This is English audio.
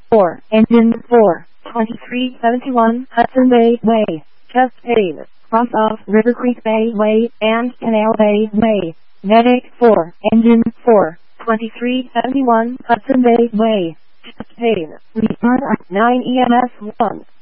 4, Engine 4, 2371 Hudson Bay Way, Chesapeake, cross off River Creek Bay Way and Canal Bay Way. Medic 4, Engine 4, 2371 Hudson Bay Way, Chesapeake, report 9 EMS 1.